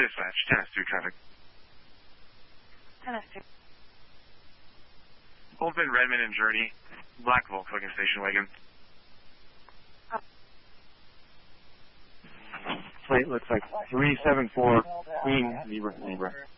Dispatch, 10-2 traffic. 10-2. Open Redmond and Journey, black Volkswagen station wagon. Plate looks like 374 Queen Zebra.